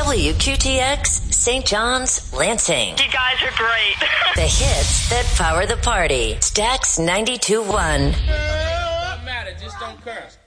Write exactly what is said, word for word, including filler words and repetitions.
W Q T X, Saint John's, Lansing. You guys are great. The hits that power the party. Stax ninety-two point one. It doesn't matter, just don't curse.